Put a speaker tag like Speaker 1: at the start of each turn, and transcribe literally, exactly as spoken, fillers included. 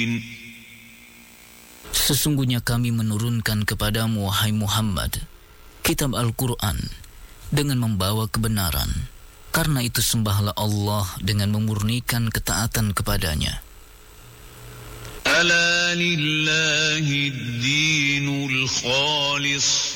Speaker 1: Sesungguhnya kami menurunkan kepadamu, wahai Muhammad, kitab Al-Quran dengan membawa kebenaran. Karena itu sembahlah Allah dengan memurnikan ketaatan kepadanya.
Speaker 2: Ala lillahi ad-dinul khalis.